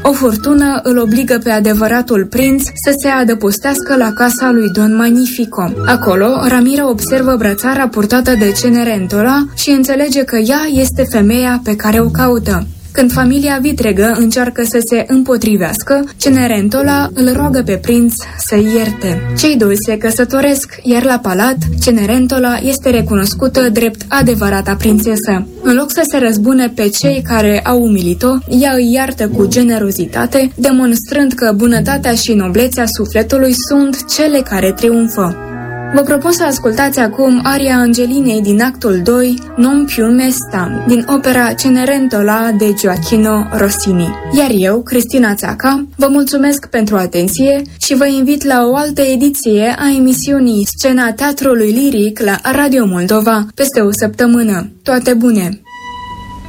O furtună îl obligă pe adevăratul prinț să se adăpostească la casa lui Don Magnifico. Acolo, Ramiro observă brățara purtată de Cenerentola și înțelege că ea este femeia pe care o caută. Când familia vitregă încearcă să se împotrivească, Cenerentola îl roagă pe prinț să-i ierte. Cei doi se căsătoresc, iar la palat, Cenerentola este recunoscută drept adevărata prințesă. În loc să se răzbune pe cei care au umilit-o, ea îi iartă cu generozitate, demonstrând că bunătatea și noblețea sufletului sunt cele care triumfă. Vă propun să ascultați acum aria Angelinei din actul 2, Non più mesta, din opera Cenerentola de Gioachino Rossini. Iar eu, Cristina Țaca, vă mulțumesc pentru atenție și vă invit la o altă ediție a emisiunii Scena Teatrului Liric la Radio Moldova peste o săptămână. Toate bune!